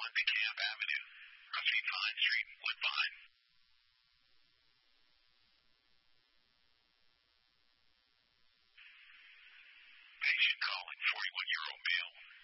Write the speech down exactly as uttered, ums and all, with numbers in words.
one DeKalb Avenue, Rusty Vine Street, Woodbine. Patient calling, forty-one-year-old male.